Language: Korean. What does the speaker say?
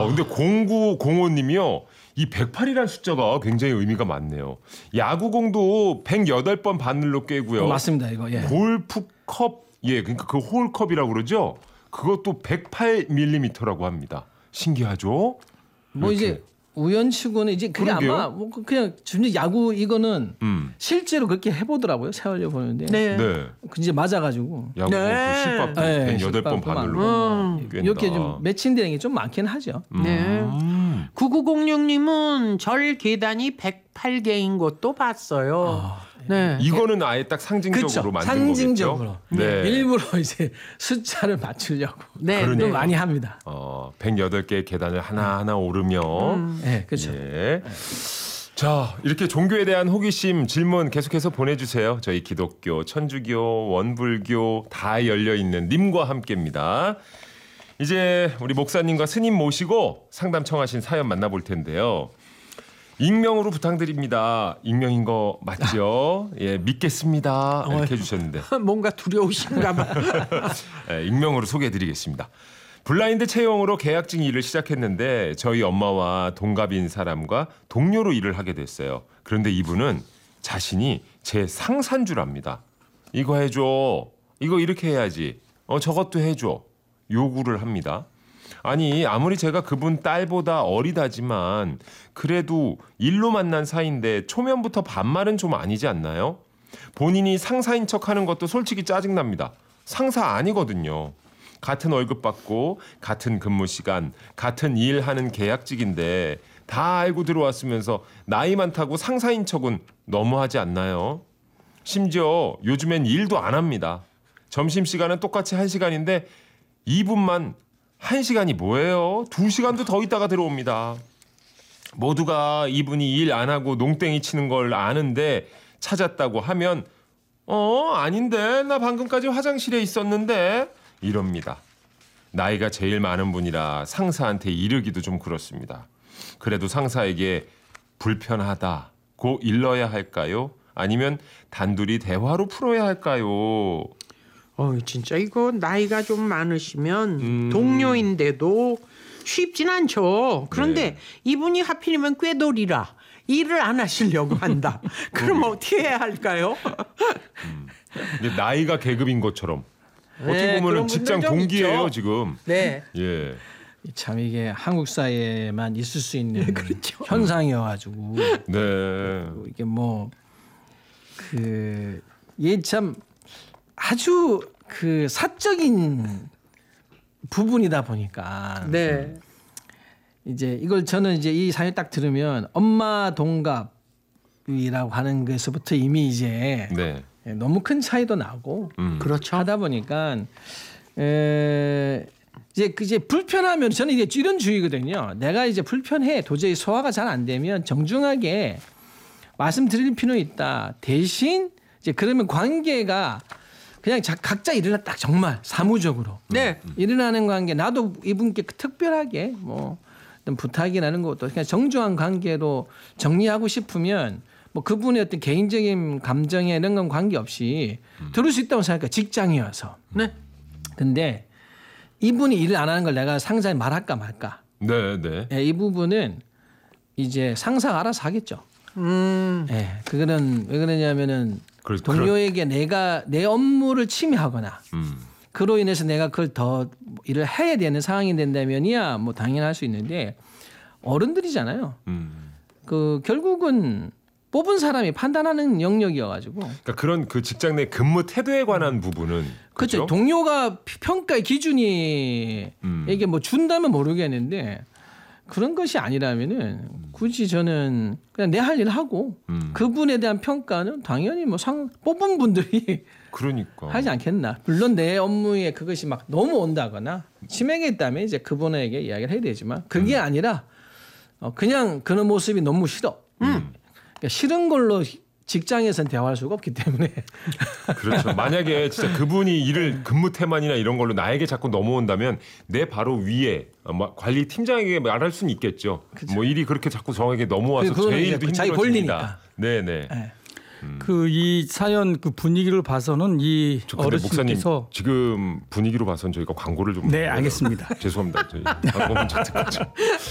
근데 0905님이요. 이 108이라는 숫자가 굉장히 의미가 많네요. 야구공도 108번 바늘로 꿰고요. 맞습니다. 이거. 예. 골프컵, 예, 그러니까 그 홀컵이라고 그러죠. 그것도 108mm라고 합니다. 신기하죠? 뭐 이렇게. 이제 우연치고는 이제 그게 그러게요. 아마 뭐 그냥純야구 이거는 실제로 그렇게 해보더라고요. 세월려 보는데. 네. 네. 이제 맞아가지고. 야구 네. 그 실밥 네, 108번 실밥 바늘로 꿰는다. 이렇게 좀 매칭되는 게 좀 많긴 하죠. 네. 9906님은 절 계단이 108개인 것도 봤어요. 네. 이거는 아예 딱 상징적으로 그렇죠. 만든 상징적으로. 거겠죠. 네. 일부러 이제 숫자를 맞추려고 네. 그러네요. 좀 많이 합니다. 108개의 계단을 하나하나 오르며 네, 그렇죠. 예. 자, 이렇게 종교에 대한 호기심, 질문 계속해서 보내주세요. 저희 기독교, 천주교, 원불교 다 열려있는 님과 함께입니다. 이제 우리 목사님과 스님 모시고 상담 청하신 사연 만나볼 텐데요. 익명으로 부탁드립니다. 익명인 거 맞죠? 예, 믿겠습니다. 이렇게 해주셨는데. 뭔가 두려우신가 봐. 예, 익명으로 소개해드리겠습니다. 블라인드 채용으로 계약직 일을 시작했는데 저희 엄마와 동갑인 사람과 동료로 일을 하게 됐어요. 그런데 이분은 자신이 제 상사인 줄 압니다. 이거 해줘. 이거 이렇게 해야지. 저것도 해줘. 요구를 합니다. 아니 아무리 제가 그분 딸보다 어리다지만 그래도 일로 만난 사이인데 초면부터 반말은 좀 아니지 않나요? 본인이 상사인 척하는 것도 솔직히 짜증납니다. 상사 아니거든요. 같은 월급 받고 같은 근무 시간, 같은 일하는 계약직인데 다 알고 들어왔으면서 나이 많다고 상사인 척은 너무하지 않나요? 심지어 요즘엔 일도 안 합니다. 점심시간은 똑같이 1시간인데 이분만 1시간이 뭐예요? 2시간도 더 있다가 들어옵니다. 모두가 이분이 일 안 하고 농땡이 치는 걸 아는데 찾았다고 하면 아닌데 나 방금까지 화장실에 있었는데 이럽니다. 나이가 제일 많은 분이라 상사한테 이르기도 좀 그렇습니다. 그래도 상사에게 불편하다고 일러야 할까요? 아니면 단둘이 대화로 풀어야 할까요? 진짜 이거 나이가 좀 많으시면 동료인데도 쉽진 않죠. 그런데 네. 이분이 하필이면 꾀돌이라 일을 안 하시려고 한다. 그럼 어떻게 해야 할까요? 이제 나이가 계급인 것처럼 어떻게 네, 보면 그런 직장 분들 좀 동기예요 있죠. 지금. 네. 예. 참 이게 한국 사회에만 있을 수 있는 그렇죠. 현상이어가지고 네. 이게 이게 참 아주 그 사적인 부분이다 보니까 네. 이제 이걸 저는 이제 이 사연 딱 들으면 엄마 동갑이라고 하는 것에서부터 이미 이제 네. 너무 큰 차이도 나고 그렇죠. 하다 보니까 이제 불편하면 저는 이제 이런 주의거든요. 내가 이제 불편해 도저히 소화가 잘 안 되면 정중하게 말씀드릴 필요는 있다. 대신 이제 그러면 관계가 그냥 각자 일어나 딱 정말 사무적으로 네. 일어나는 관계 나도 이분께 특별하게 뭐 어떤 부탁이 나는 것도 그냥 정중한 관계로 정리하고 싶으면 뭐 그분의 어떤 개인적인 감정에 이런 건 관계없이 들을 수 있다고 생각해요. 직장이어서. 네. 근데 이분이 일을 안 하는 걸 내가 상사에 말할까 말까. 네, 네. 예, 이 부분은 이제 상사가 알아서 하겠죠. 예, 그거는 왜 그러냐면은 동료에게 내가 내 업무를 침해하거나 그로 인해서 내가 그걸 더 일을 해야 되는 상황이 된다면이야 뭐 당연할 수 있는데 어른들이잖아요. 그 결국은 뽑은 사람이 판단하는 영역이어가지고. 그러니까 그런 그 직장 내 근무 태도에 관한 부분은 그렇죠. 동료가 평가의 기준이 이게 뭐 준다면 모르겠는데 그런 것이 아니라면은 굳이 저는 그냥 내 할 일 하고 그분에 대한 평가는 당연히 뭐 뽑은 분들이 그러니까 하지 않겠나. 물론 내 업무에 그것이 막 너무 온다거나 치명했다면 이제 그분에게 이야기를 해야 되지만 그게 아니라 그냥 그런 모습이 너무 싫어. 그러니까 싫은 걸로 직장에서는 대화할 수가 없기 때문에. 그렇죠. 만약에 진짜 그분이 일을 근무 태만이나 이런 걸로 나에게 자꾸 넘어온다면 내 바로 위에 관리 팀장에게 말할 수는 있겠죠. 그쵸. 뭐 일이 그렇게 자꾸 저에게 넘어와서 제 일도 자기 힘들어집니다. 권리니까. 네네. 네. 그 이 사연 그 분위기를 봐서는 이 근데 목사님 어르신께서 지금 분위기로 봐선 저희가 광고를 좀 네, 알겠습니다. 죄송합니다. 저희 광고 먼저 듣고